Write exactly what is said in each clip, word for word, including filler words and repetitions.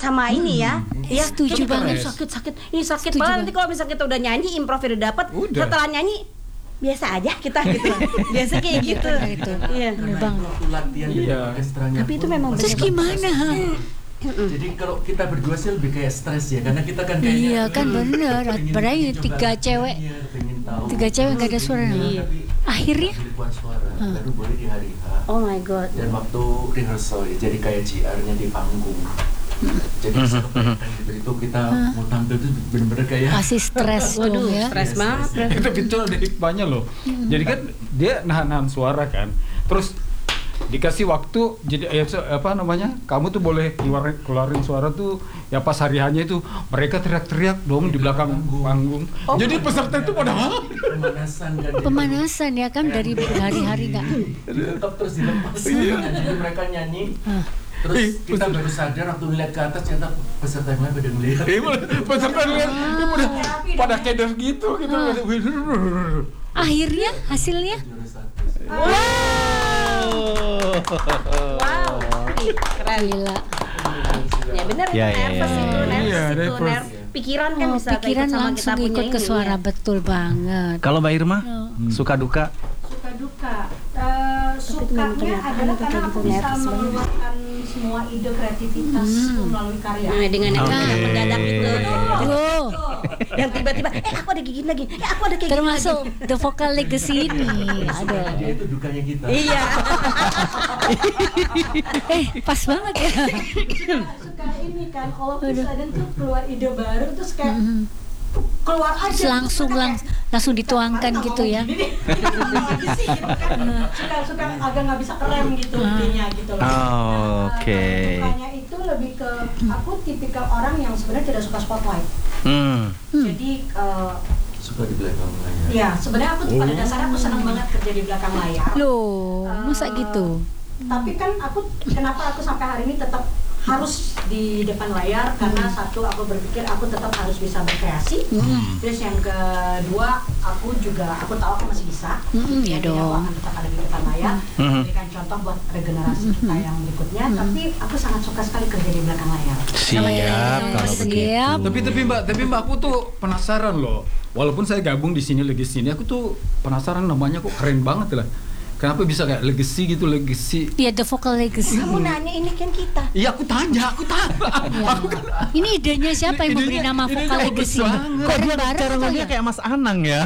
sama ini ya. Iya, setuju kita banget. kan Sakit-sakit. Ini sakit Setuju banget. Nanti banget. kalau misalnya kita udah nyanyi, improv udah dapet, Udah. setelah nyanyi biasa aja kita gitu. Biasa kayak gitu. Gitu. Iya. Bener banget. Waktu latihan di Iya. orkestranya Tapi itu pun memang Terus bener. gimana? Ha? Jadi kalau kita berdua sih lebih kayak stres ya, karena kita kan kayaknya Iya kan bener. pengen Padahal ini coba tiga cewek, nyanyi, pengen tahu. tiga cewek nggak ada suara. Iya, tapi Akhirnya? nggak boleh keluar suara, baru boleh di hari H. Oh my god. Dan waktu rehearsal ya, jadi kayak G R-nya di panggung. Jadi sekepengen gitu itu kita mau tampil tuh bener-bener kayak Pasti stres Waduh, dong ya. stres Iya, banget. stres. Eh, tapi itu ada hikmahnya loh. Jadi kan dia nahan-nahan suara kan. Terus dikasih waktu jadi eh, so- apa namanya? Kamu tuh boleh keluar keluarin suara tuh ya pas hari hanya itu mereka teriak-teriak dong di belakang panggung. Jadi peserta itu pada "Hah?" pemanasan kan. jadi Pemanasan ya kan dari berhari-hari nggak. ditutup terus dilepas. Jadi mereka nyanyi. Terus kita baru sadar waktu ngeliat ke atas ternyata peserta yang lain pada ngeliat. Iya, peserta lihat ini pada pada keder gitu gitu. Akhirnya hasilnya Juara satu sih. Wow. Ih, keren. gila. Ya benar Ya, itu ya, nervous ya, itu, ya. nervous Iya, itu, nervous. nerv- pikiran kan Oh, bisa pikiran keikut sama langsung kita punya ikut ke ini, suara, ya. betul banget. Kalau Mbak Irma, Oh. suka duka? Suka duka. Eh, sukanya kenyataan adalah itu karena kayak aku gitu, bisa nervous banget. mengeluarkan semua ide kreativitas melalui karya. Nah, dengan yang Oke. yang mendadak itu. Wow, Yang tiba-tiba, eh aku ada gigi lagi, eh aku ada kayak gini termasuk lagi. The Vocal Legacy ini. Aduh. Dia itu dukanya kita. Iya. Eh, pas banget ya. Suka, suka ini kan, all of a sudden tuh keluar ide baru terus kayak keluar aja. Terus langsung Terus lang- kayak, langsung dituangkan "Kemarin gitu nggak ya. mau gini nih." Lagi sih, gitu kan. Suka suka agak nggak bisa kerem gitu idenya gitu loh. Oh, Nah, oke. kalau dukanya itu lebih ke aku tipikal orang yang sebenarnya tidak suka spotlight. Hmm. Jadi eh, Suka di belakang layar. ya sebenarnya aku pada dasarnya aku senang banget kerja di belakang layar. Loh, masa Eh, gitu? Tapi kan aku kenapa aku sampai hari ini tetap harus di depan layar karena satu aku berpikir aku tetap harus bisa berkreasi. Terus yang kedua aku juga aku tahu aku masih bisa. Mm-mm, ya Jadi aku dong. akan tetap ada di depan layar, memberikan contoh buat regenerasi kita yang berikutnya. Tapi aku sangat suka sekali kerja di belakang layar. Siap kalau begitu. Siap. Tapi tapi Mbak, tapi Mbak aku tuh penasaran loh. Walaupun saya gabung di sini Legacy ini, aku tuh penasaran namanya kok keren banget lah. Kenapa bisa kayak Legacy gitu, Legacy? Ya, The Vocal Legacy. Kamu nanya ini kan kita. Iya aku tanya, aku tanya. Ya. Aku kan Ini idenya siapa yang memberi Idenya- nama idenya Vocal bagus Legacy? banget. Kok dia Bareng-bareng cara atau ngomongnya ya? kayak Mas Anang ya?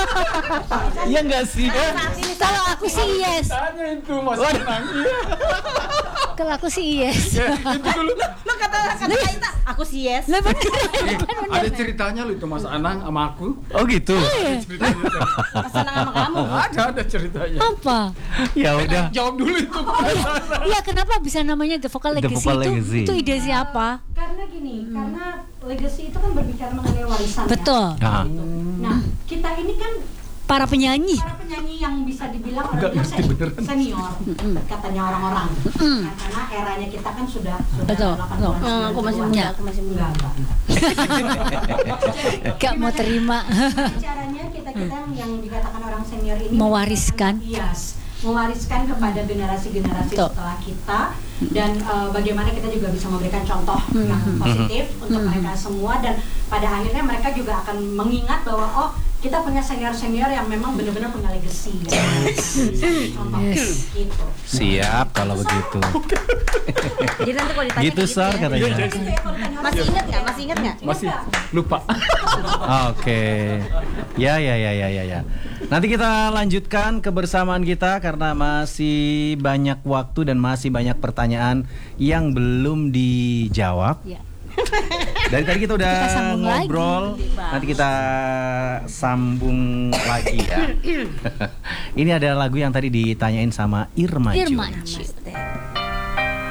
Iya nggak sih? Kalau aku sih yes. tanya itu Mas Anang. Iya. Kalau aku sih yes. Ya, itu dulu. Lo kata kata kita, aku sih yes. Lah bener. Eh, ada ceritanya loh itu Mas Anang sama aku. Oh gitu. Ada ceritanya. Senang sama kamu. Ada ada ceritanya. Apa? Ya udah. Jawab dulu itu. Iya, kenapa bisa namanya The Vocal The Legacy Vocal itu? Legacy. Itu ide siapa? Karena gini, karena legacy itu kan berbicara mengenai warisan. Betul. Ya, Ah. gitu. Nah, kita ini kan Para penyanyi. para penyanyi yang bisa dibilang Nggak orangnya ngerti se- beneran. senior, katanya orang-orang. Nah, karena eranya kita kan sudah sudah Betul, delapan betul. puluhan, Hmm, aku masih sembilan muda, puluhan. aku masih muda. Enggak, enggak, enggak. Gak mau terima. Caranya kita kita yang dikatakan orang senior ini Mewariskan. Yes, mewariskan kepada generasi-generasi Betul. setelah kita dan eh, bagaimana kita juga bisa memberikan contoh yang positif untuk mereka semua dan pada akhirnya mereka juga akan mengingat bahwa oh kita punya senior-senior yang memang benar-benar punya legacy ya. Contoh Yes. gitu. Siap kalau begitu. Jadi nanti kalau ditanya Gitu kayak Sar ya. katanya. Gitu ya, kalau ditanya orang Masih senior. ingat nggak? Masih ingat nggak? Masih lupa. Oke. Ya ya ya ya ya ya. Nanti kita lanjutkan kebersamaan kita karena masih banyak waktu dan masih banyak pertanyaan yang belum dijawab. Ya. Dari tadi kita udah Kita sambung ngobrol, nanti kita sambung lagi ya. Ini ada lagu yang tadi ditanyain sama Irma Jun. Irma.